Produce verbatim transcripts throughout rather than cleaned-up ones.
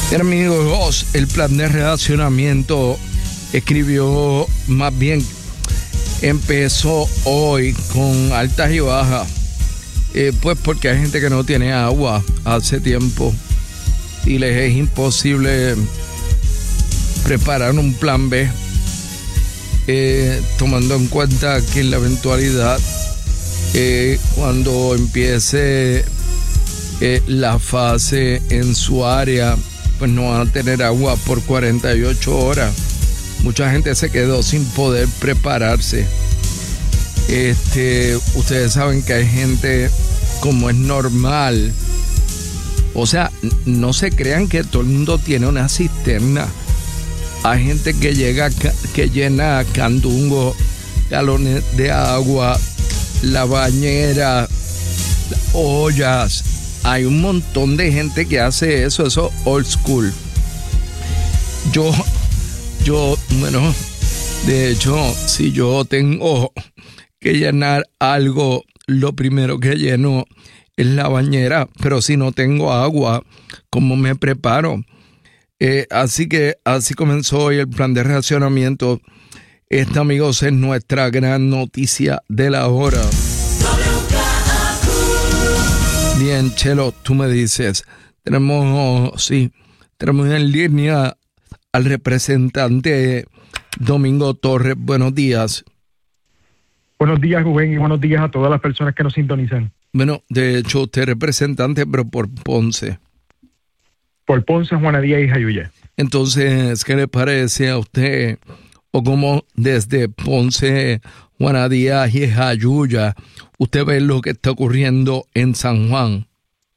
Bien, amigos, el plan de reaccionamiento escribió, más bien empezó hoy con altas y bajas, eh, pues porque hay gente que no tiene agua hace tiempo y les es imposible preparar un plan B, eh, tomando en cuenta que en la eventualidad, eh, cuando empiece eh, la fase en su área, pues no van a tener agua por cuarenta y ocho horas. Mucha gente se quedó sin poder prepararse. Este, ustedes saben que hay gente, como es normal, o sea, no se crean que todo el mundo tiene una cisterna. Hay gente que llega, que llena candungo, galones de agua, la bañera, ollas. Hay un montón de gente que hace eso, eso old school. Yo, yo, bueno, de hecho, si yo tengo que llenar algo, lo primero que lleno es la bañera, pero si no tengo agua, ¿cómo me preparo? Eh, así que así comenzó hoy el plan de racionamiento. Esta, amigos, es nuestra gran noticia de la hora. Bien, Chelo, tú me dices, tenemos, oh, sí, tenemos en línea al representante Domingo Torres. Buenos días. Buenos días, Rubén, y buenos días a todas las personas que nos sintonizan. Bueno, de hecho, usted es representante, pero por Ponce. Por Ponce, Juana Díaz y Jayuya. Entonces, ¿qué le parece a usted, o cómo desde Ponce, Juana Díaz y Jayuya, usted ve lo que está ocurriendo en San Juan?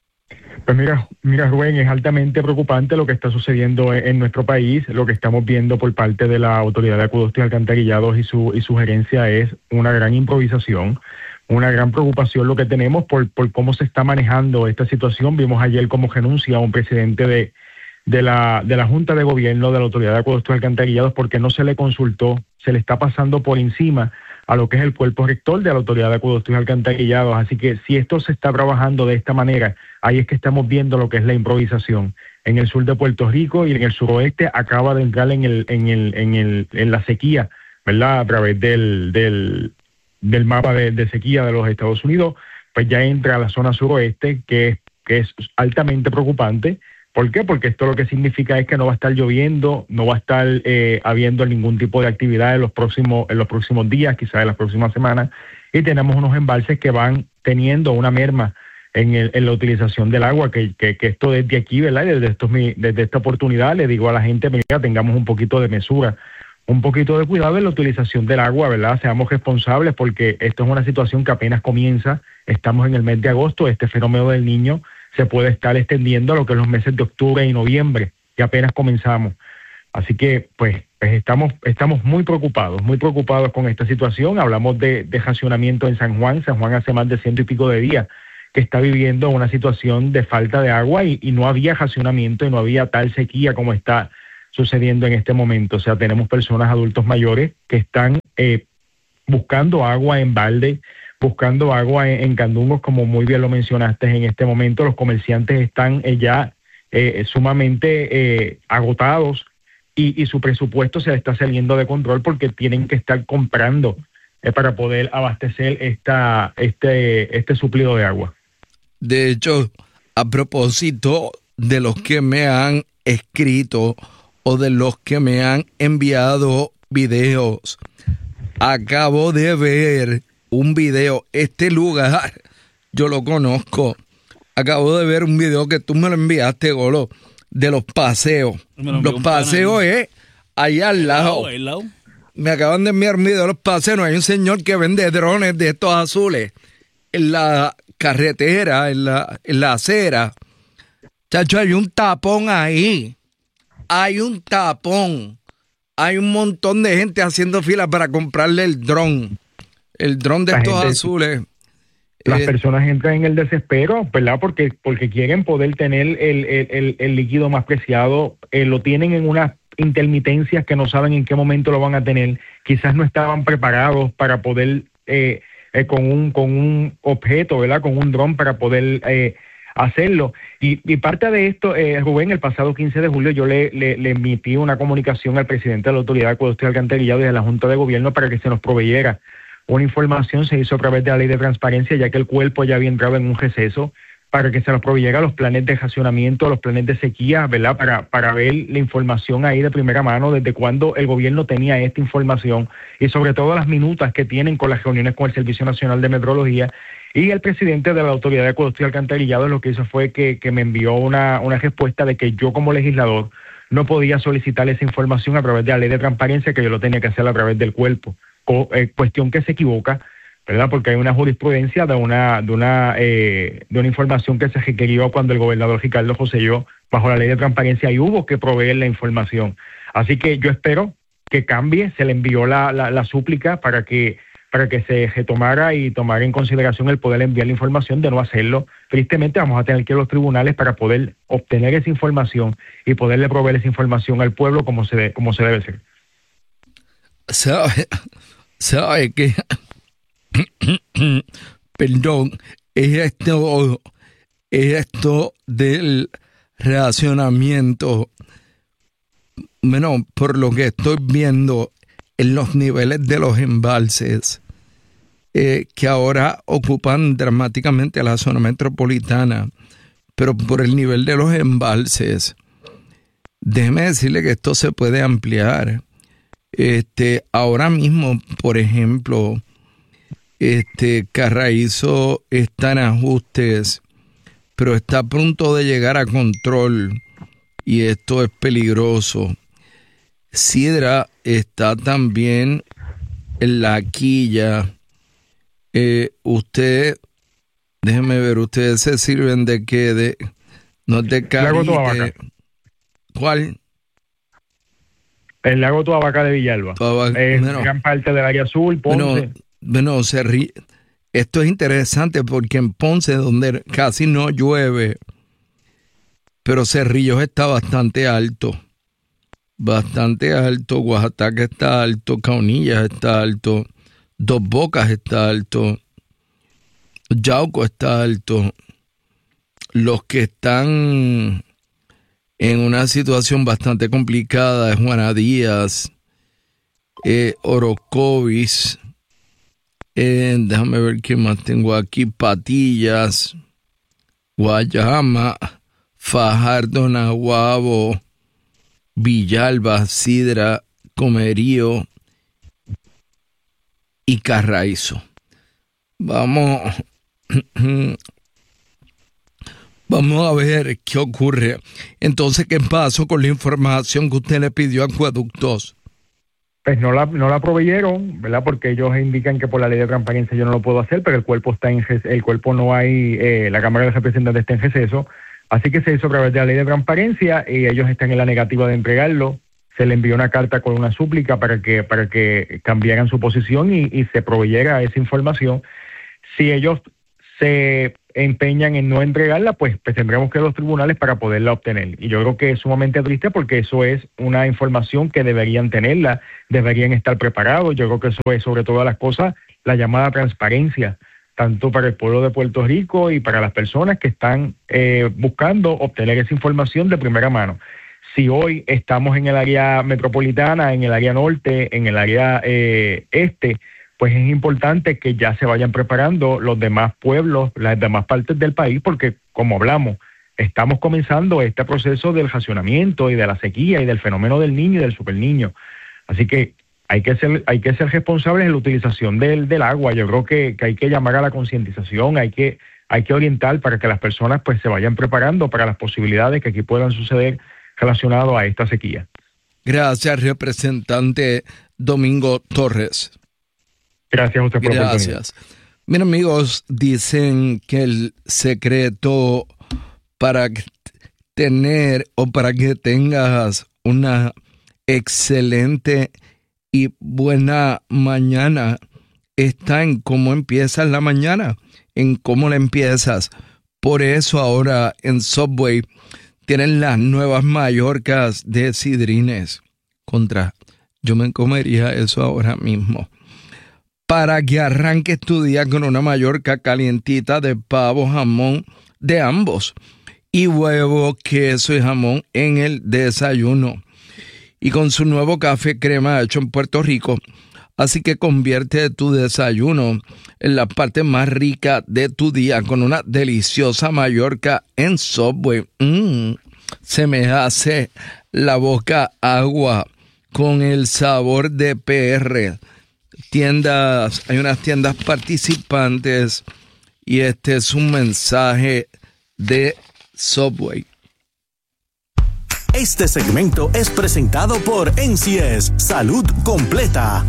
Pues mira, mira, Rubén, es altamente preocupante lo que está sucediendo en, en nuestro país. Lo que estamos viendo por parte de la Autoridad de Acueductos y Alcantarillados y su, y su gerencia es una gran improvisación, una gran preocupación lo que tenemos por, por cómo se está manejando esta situación. Vimos ayer cómo renuncia un presidente de, de, la, de la Junta de Gobierno de la Autoridad de Acueductos y Alcantarillados porque no se le consultó, se le está pasando por encima a lo que es el cuerpo rector de la Autoridad de Acueductos y Alcantarillados. Así que si esto se está trabajando de esta manera, ahí es que estamos viendo lo que es la improvisación. En el sur de Puerto Rico y en el suroeste acaba de entrar en el, en el, en el, en la sequía, ¿verdad? A través del, del, del mapa de, de sequía de los Estados Unidos, pues ya entra a la zona suroeste, que es, que es altamente preocupante. ¿Por qué? Porque esto lo que significa es que no va a estar lloviendo, no va a estar eh, habiendo ningún tipo de actividad en los próximos, en los próximos días, quizás en las próximas semanas, y tenemos unos embalses que van teniendo una merma en, el, en la utilización del agua, que, que, que esto desde aquí, ¿verdad? Desde, estos, desde esta oportunidad le digo a la gente, mira, tengamos un poquito de mesura, un poquito de cuidado en la utilización del agua, ¿verdad? Seamos responsables porque esto es una situación que apenas comienza, estamos en el mes de agosto, este fenómeno del Niño se puede estar extendiendo a lo que es los meses de octubre y noviembre, que apenas comenzamos. Así que, pues, pues estamos, estamos muy preocupados, muy preocupados con esta situación. Hablamos de, de racionamiento en San Juan. San Juan hace más de ciento y pico de días que está viviendo una situación de falta de agua y, y no había racionamiento y no había tal sequía como está sucediendo en este momento. O sea, tenemos personas, adultos mayores, que están eh, buscando agua en balde, buscando agua en, en candungos, como muy bien lo mencionaste en este momento. Los comerciantes están eh, ya eh, sumamente eh, agotados y, y su presupuesto se está saliendo de control porque tienen que estar comprando eh, para poder abastecer esta, este, este suplido de agua. De hecho, a propósito de los que me han escrito o de los que me han enviado videos, acabo de ver un video. Este lugar yo lo conozco. Acabo de ver un video que tú me lo enviaste, Golo, de los paseos. Los paseos es allá al lado. al lado. Me acaban de enviar un video de los paseos. Hay un señor que vende drones de estos azules en la carretera, en la, en la acera. Chacho, hay un tapón ahí. Hay un tapón. Hay un montón de gente haciendo fila para comprarle el dron. El dron de la estos gente, azules. Las eh, personas entran en el desespero, ¿verdad? Porque, porque quieren poder tener el, el, el, el líquido más preciado. Eh, lo tienen en unas intermitencias que no saben en qué momento lo van a tener. Quizás no estaban preparados para poder, eh, eh, con, un, con un objeto, ¿verdad? Con un dron para poder eh, hacerlo. Y, y parte de esto, eh, Rubén, el pasado quince de julio yo le, le, le emití una comunicación al presidente de la Autoridad de Acueductos y Alcantarillado y de la Junta de Gobierno para que se nos proveyera una información. Se hizo a través de la Ley de Transparencia, ya que el cuerpo ya había entrado en un receso, para que se nos proveyera los planes de racionamiento, los planes de sequía, ¿verdad? Para, para ver la información ahí de primera mano, desde cuándo el gobierno tenía esta información y sobre todo las minutas que tienen con las reuniones con el Servicio Nacional de Metrología. Y el presidente de la Autoridad de Acueductos y Alcantarillado lo que hizo fue que, que me envió una, una respuesta de que yo como legislador no podía solicitar esa información a través de la Ley de Transparencia, que yo lo tenía que hacer a través del cuerpo. Co- eh, cuestión que se equivoca, ¿verdad? Porque hay una jurisprudencia de una de una eh, de una información que se requirió cuando el gobernador Ricardo Rosselló, bajo la Ley de Transparencia, y hubo que proveer la información. Así que yo espero que cambie. Se le envió la, la, la súplica para que para que se retomara y tomara en consideración el poder enviar la información. De no hacerlo, tristemente vamos a tener que ir a los tribunales para poder obtener esa información y poderle proveer esa información al pueblo como se de, como se debe ser. ¿Sabe, sabe que perdón, es esto, es esto del racionamiento? Bueno, por lo que estoy viendo en los niveles de los embalses, eh, que ahora ocupan dramáticamente la zona metropolitana, pero por el nivel de los embalses, déjeme decirle que esto se puede ampliar. Este, ahora mismo, por ejemplo, este Carraízo está en ajustes, pero está a punto de llegar a control y esto es peligroso. Sidra está también en la quilla. Eh, usted, déjeme ver, ustedes se sirven de qué, de, no es de Carite. ¿Cuál? El lago Toabaca de Villalba. Toabaca, es bueno, gran parte del área azul, Ponce. Bueno, bueno se ri... esto es interesante porque en Ponce, donde casi no llueve, pero Cerrillos está bastante alto. Bastante alto, Oaxaca está alto, Caunillas está alto, Dos Bocas está alto, Yauco está alto. Los que están en una situación bastante complicada es Juana Díaz, eh, Orocovis, eh, déjame ver qué más tengo aquí, Patillas, Guayama, Fajardo, Nahuabo, Villalba, Sidra, Comerío y Carraízo. Vamos, vamos a ver qué ocurre. Entonces, ¿qué pasó con la información que usted le pidió a Acueductos? Pues no la, no la proveyeron, ¿verdad? Porque ellos indican que por la Ley de Transparencia yo no lo puedo hacer, pero el cuerpo está en el cuerpo no hay, eh, la Cámara de Representantes está en receso. Así que se hizo a través de la Ley de Transparencia y ellos están en la negativa de entregarlo. Se le envió una carta con una súplica para que para que cambiaran su posición y, y se proveyera esa información. Si ellos se empeñan en no entregarla, pues, pues tendremos que ir a los tribunales para poderla obtener. Y yo creo que es sumamente triste porque eso es una información que deberían tenerla, deberían estar preparados. Yo creo que eso es, sobre todas las cosas, la llamada transparencia, tanto para el pueblo de Puerto Rico y para las personas que están eh, buscando obtener esa información de primera mano. Si hoy estamos en el área metropolitana, en el área norte, en el área eh, este, pues es importante que ya se vayan preparando los demás pueblos, las demás partes del país, porque como hablamos, estamos comenzando este proceso del racionamiento y de la sequía y del fenómeno del niño y del superniño. Así que hay que ser, hay que ser responsables en la utilización del, del agua. Yo creo que, que hay que llamar a la concientización, hay que, hay que orientar para que las personas pues se vayan preparando para las posibilidades que aquí puedan suceder relacionado a esta sequía. Gracias, representante Domingo Torres. Gracias a usted por la oportunidad. Gracias. Mira, amigos, dicen que el secreto para tener o para que tengas una excelente y buena mañana está en cómo empiezas la mañana, en cómo la empiezas. Por eso ahora en Subway tienen las nuevas Mallorcas de sidrines. Contra, yo me comería eso ahora mismo. Para que arranques tu día con una Mallorca calientita de pavo, jamón, de ambos. Y huevo, queso y jamón en el desayuno. Y con su nuevo café crema hecho en Puerto Rico. Así que convierte tu desayuno en la parte más rica de tu día con una deliciosa Mallorca en Subway. Mm, se me hace la boca agua con el sabor de P R. Tiendas, hay unas tiendas participantes y este es un mensaje de Subway. Este segmento es presentado por N C S Salud Completa.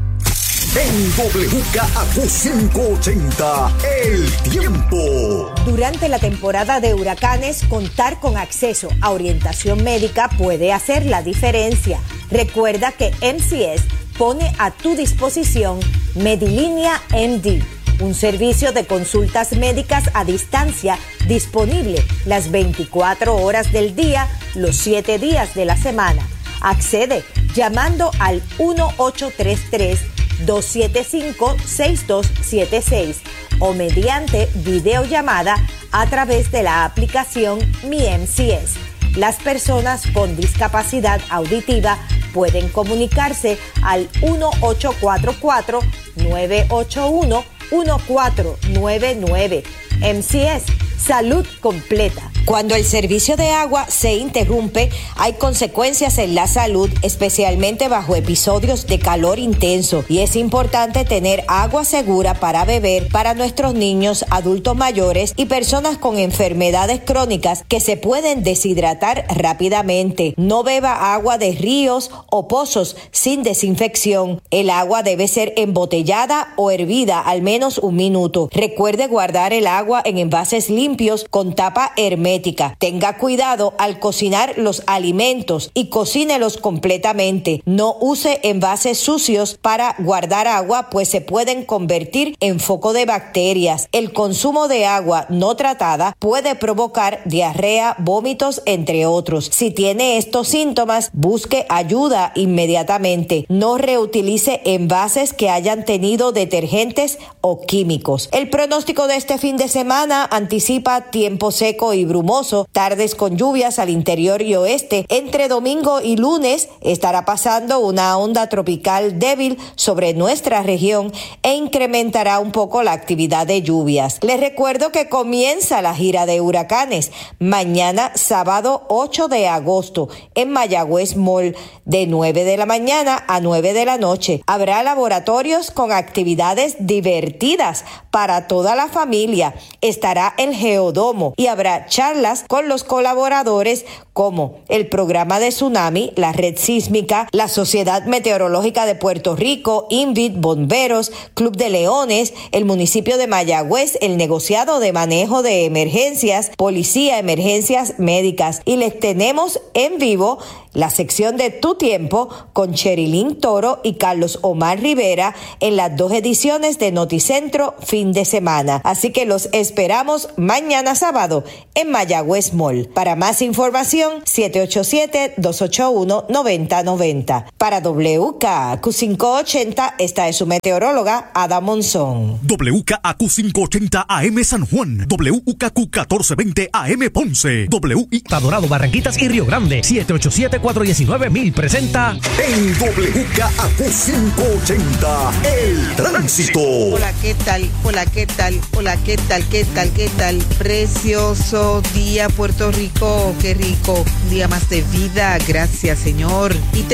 En W K A Q quinientos ochenta, el tiempo. Durante la temporada de huracanes, contar con acceso a orientación médica puede hacer la diferencia. Recuerda que N C S pone a tu disposición Medilínea M D, un servicio de consultas médicas a distancia disponible las veinticuatro horas del día, los siete días de la semana. Accede llamando al uno ocho tres tres, dos siete cinco, seis dos siete seis o mediante videollamada a través de la aplicación Mi M C S. Las personas con discapacidad auditiva pueden comunicarse al uno ocho cuatro cuatro, nueve ocho uno, uno cuatro nueve nueve. M C S, salud completa. Cuando el servicio de agua se interrumpe, hay consecuencias en la salud, especialmente bajo episodios de calor intenso, y es importante tener agua segura para beber para nuestros niños, adultos mayores y personas con enfermedades crónicas que se pueden deshidratar rápidamente. No beba agua de ríos o pozos sin desinfección. El agua debe ser embotellada o hervida al menos un minuto. Recuerde guardar el agua en envases limpios con tapa hermética. Tenga cuidado al cocinar los alimentos y cocínelos completamente. No use envases sucios para guardar agua, pues se pueden convertir en foco de bacterias. El consumo de agua no tratada puede provocar diarrea, vómitos, entre otros. Si tiene estos síntomas, busque ayuda inmediatamente. No reutilice envases que hayan tenido detergentes o químicos. El pronóstico de este fin de semana anticipa tiempo seco y brumoso, tardes con lluvias al interior y oeste. Entre domingo y lunes estará pasando una onda tropical débil sobre nuestra región e incrementará un poco la actividad de lluvias. Les recuerdo que comienza la gira de huracanes mañana sábado ocho de agosto en Mayagüez Mall de nueve de la mañana a nueve de la noche. Habrá laboratorios con actividades divertidas para toda la familia. Estará el Geodomo y habrá charlas con los colaboradores como el programa de tsunami, la red sísmica, la Sociedad Meteorológica de Puerto Rico, INVIT, bomberos, Club de Leones, el municipio de Mayagüez, el negociado de manejo de emergencias, policía, emergencias médicas. Y les tenemos en vivo la sección de Tu Tiempo con Cherilyn Toro y Carlos Omar Rivera en las dos ediciones de Noticentro fin de semana. Así que los esperamos mañana sábado en Mayagüez Mall. Para más información, siete ocho siete, dos ocho uno, nueve cero nueve cero. Para W K A Q quinientos ochenta, esta es su meteoróloga Ada Monzón. W K A Q quinientos ochenta A M San Juan, W K Q catorce veinte A M Ponce, W I Dorado, Barranquitas y Río Grande. Siete ocho siete, cuatro uno nueve, mil presenta en W K A Q quinientos ochenta El Tránsito. Hola, ¿qué tal? Hola, ¿qué tal? Hola, ¿qué tal? ¿Qué tal? ¿Qué tal? Precioso día, Puerto Rico. Qué rico. Un día más de vida. Gracias, Señor. Y te